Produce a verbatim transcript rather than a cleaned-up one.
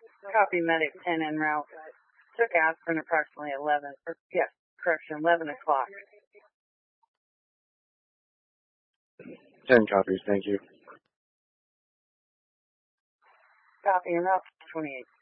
Copy medic ten en route. Took aspirin approximately eleven, or, yes, correction, eleven o'clock. ten copies, thank you. Copy en route twenty-eight.